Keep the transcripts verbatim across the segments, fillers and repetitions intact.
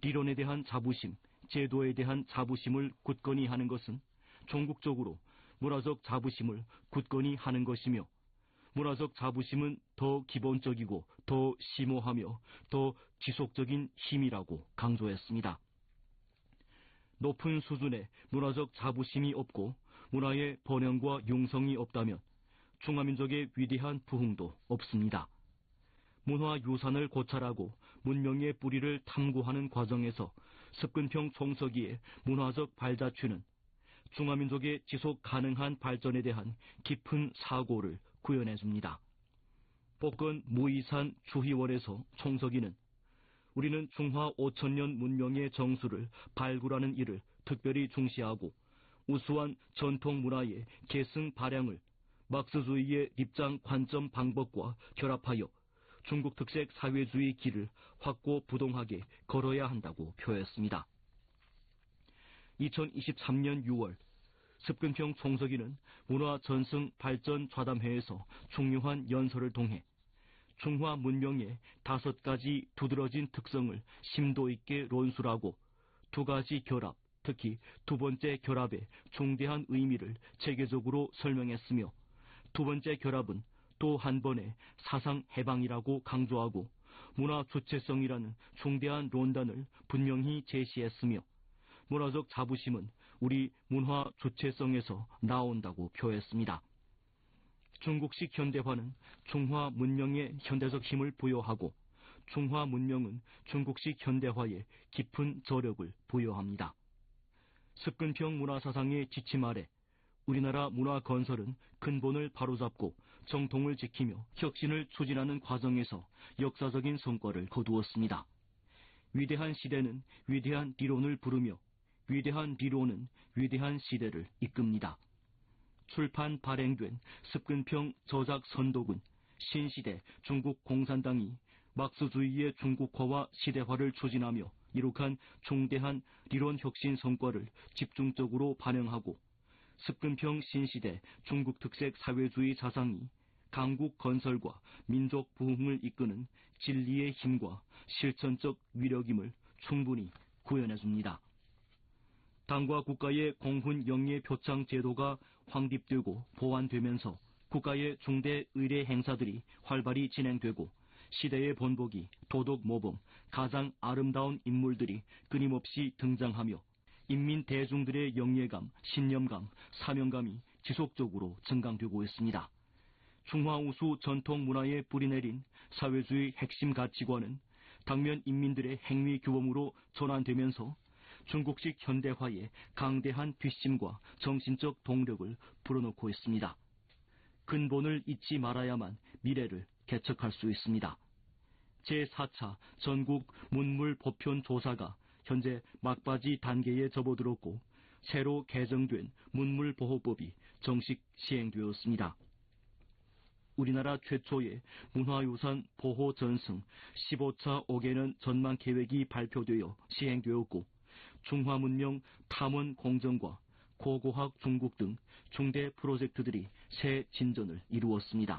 理論에 대한 자부심, 제도에 대한 자부심을 굳건히 하는 것은 종국적으로 문화적 자부심을 굳건히 하는 것이며, 문화적 자부심은 더 기본적이고 더 심오하며 더 지속적인 힘이라고 강조했습니다. 높은 수준의 문화적 자부심이 없고 문화의 번영과 융성이 없다면 중화민족의 위대한 부흥도 없습니다. 문화유산을 고찰하고 문명의 뿌리를 탐구하는 과정에서 습근평 총서기의 문화적 발자취는 중화민족의 지속 가능한 발전에 대한 깊은 사고를 구현해줍니다. 복건 무이산 주희월에서 총서기는 우리는 중화 오천 년 문명의 정수를 발굴하는 일을 특별히 중시하고 우수한 전통 문화의 계승 발양을 막스주의의 입장 관점 방법과 결합하여 중국 특색 사회주의 길을 확고 부동하게 걸어야 한다고 표했습니다. 이천이십삼 년 유월 습근평 총서기는 문화전승 발전 좌담회에서 중요한 연설을 통해 중화 문명의 다섯 가지 두드러진 특성을 심도 있게 논술하고 두 가지 결합, 특히 두 번째 결합의 중대한 의미를 체계적으로 설명했으며, 두 번째 결합은 또 한 번의 사상 해방이라고 강조하고 문화 주체성이라는 중대한 논단을 분명히 제시했으며, 문화적 자부심은 우리 문화 주체성에서 나온다고 표했습니다. 중국식 현대화는 중화 문명에 현대적 힘을 부여하고 중화 문명은 중국식 현대화에 깊은 저력을 부여합니다. 습근평 문화사상의 지침 아래 우리나라 문화 건설은 근본을 바로잡고 정통을 지키며 혁신을 추진하는 과정에서 역사적인 성과를 거두었습니다. 위대한 시대는 위대한理論을 부르며 위대한理論은 위대한 시대를 이끕니다. 출판 발행된 습근평 저작 선독은 신시대 중국 공산당이 막스주의의 중국화와 시대화를 추진하며 이룩한 중대한理論혁신 성과를 집중적으로 반영하고, 습근평 신시대 중국 특색 사회주의 자상이 강국 건설과 민족 부흥을 이끄는 진리의 힘과 실천적 위력임을 충분히 구현해줍니다. 당과 국가의 공훈 영예 표창 제도가 확립되고 보완되면서 국가의 중대 의례 행사들이 활발히 진행되고 시대의 본보기, 도덕 모범, 가장 아름다운 인물들이 끊임없이 등장하며 인민 대중들의 영예감, 신념감, 사명감이 지속적으로 증강되고 있습니다. 중화우수 전통 문화에 뿌리내린 사회주의 핵심 가치관은 당면 인민들의 행위 규범으로 전환되면서 중국식 현대화에 강대한 뒷심과 정신적 동력을 불어넣고 있습니다. 근본을 잊지 말아야만 미래를 개척할 수 있습니다. 제사 차 전국 문물 보편 조사가 현재 막바지 단계에 접어들었고 새로 개정된 문물보호법이 정식 시행되었습니다. 우리나라 최초의 문화유산 보호 전승 십오 차 오 개년 전망 계획이 발표되어 시행되었고, 중화문명 탐원 공정과 고고학 중국 등 중대 프로젝트들이 새 진전을 이루었습니다.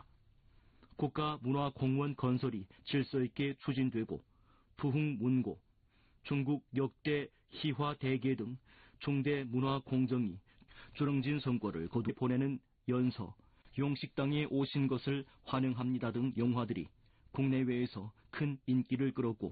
국가문화공원 건설이 질서 있게 추진되고 부흥문고, 중국 역대 희화대계 등 중대 문화공정이 주렁진 성과를 거두 보내는 연서, 용식당에 오신 것을 환영합니다 등 영화들이 국내외에서 큰 인기를 끌었고,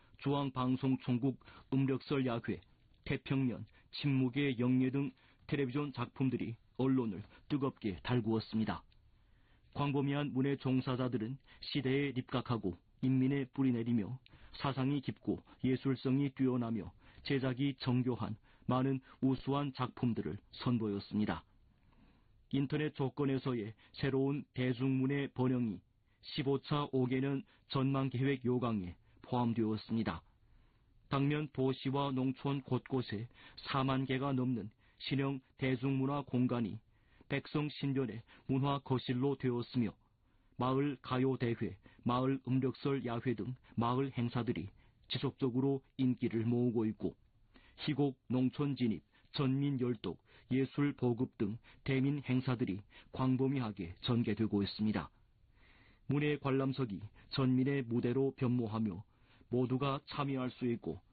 중앙방송총국 음력설 야회, 태평면, 침묵의 영예 등 텔레비전 작품들이 언론을 뜨겁게 달구었습니다. 광범위한 문의 종사자들은 시대에 입각하고 인민에 뿌리내리며 사상이 깊고 예술성이 뛰어나며 제작이 정교한 많은 우수한 작품들을 선보였습니다. 인터넷 조건에서의 새로운 대중문의 번영이 십오 차 오 개년 전망계획 요강에 포함되었습니다. 당면 도시와 농촌 곳곳에 사만 개가 넘는 신형 대중문화 공간이 백성 신변의 문화 거실로 되었으며, 마을 가요대회, 마을 음력설 야회 등 마을 행사들이 지속적으로 인기를 모으고 있고, 희곡 농촌 진입, 전민 열독, 예술 보급 등 대민 행사들이 광범위하게 전개되고 있습니다. 문의 관람석이 전민의 무대로 변모하며 모두가 참여할 수 있고